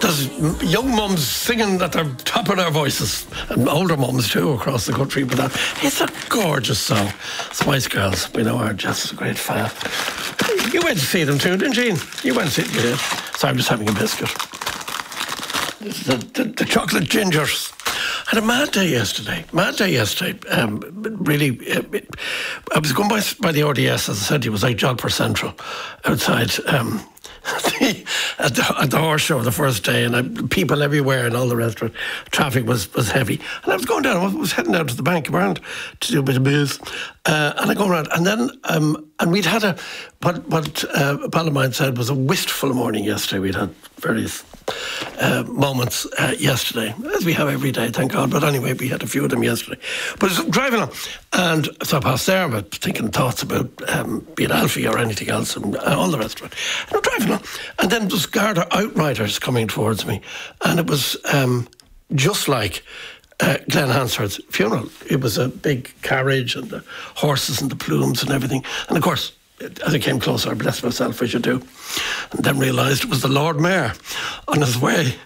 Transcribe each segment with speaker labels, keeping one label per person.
Speaker 1: There's young mums singing at the top of their voices, and older mums too across the country. But it's a gorgeous song. Spice Girls, we know our Jess is a great fan. You went to see them too, didn't you? You went to see them, you did. So I'm just having a biscuit. The chocolate gingers. I had a mad day yesterday. Really, I was going by the RDS, as I said, it was like Jodhpur Central outside at the horse show the first day, and people everywhere and all the rest of it. Traffic was heavy. And I was going down, I was heading down to the Bank of Ireland to do a bit of booze. And I go around, and then, and we'd had what a pal of mine said was a wistful morning yesterday. We'd had various moments yesterday, as we have every day, thank God. But anyway, we had a few of them yesterday. But I was driving on, and so I passed there, but thinking thoughts about being Alfie or anything else, and all the rest of it. And I'm driving on, and then there's Garda outriders coming towards me, and it was just like Glenn Hansard's funeral. It was a big carriage, and the horses and the plumes and everything. And of course, as I came closer, I blessed myself, as you do, and then realised it was the Lord Mayor on his way,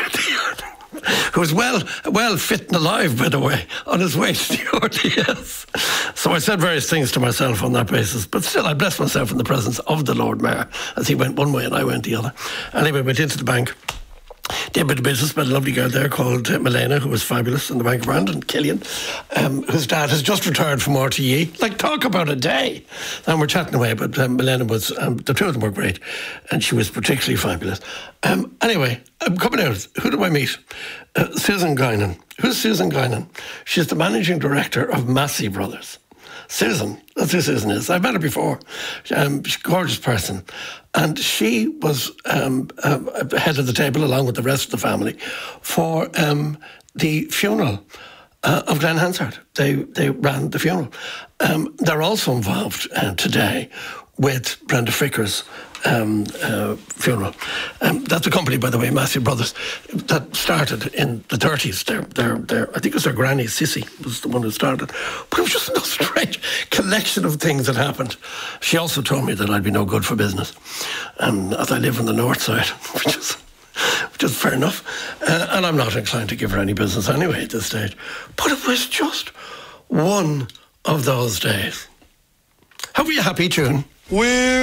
Speaker 1: who was well fit and alive, by the way, on his way to the RDS. So I said various things to myself on that basis, but still I blessed myself in the presence of the Lord Mayor, as he went one way and I went the other. Anyway, went into the bank. Did a bit of business, met a lovely girl there called Milena, who was fabulous in the Bank of Ireland, and Killian, whose dad has just retired from RTE. Like, talk about a day. And we're chatting away, but Milena was, the two of them were great, and she was particularly fabulous. Anyway, I'm coming out. Who do I meet? Susan Guinan. Who's Susan Guinan? She's the managing director of Massey Brothers. Susan, that's who Susan is. I've met her before. She's a gorgeous person. And she was head of the table, along with the rest of the family, for the funeral of Glenn Hansard. They ran the funeral. They're also involved today with Brenda Fricker's funeral. That's a company, by the way, Massey Brothers, that started in the 30s. I think it was their granny, Sissy, was the one who started. But it was just a strange collection of things that happened. She also told me that I'd be no good for business, as I live on the north side, which is fair enough. And I'm not inclined to give her any business anyway at this stage. But it was just one of those days. How were you happy, June?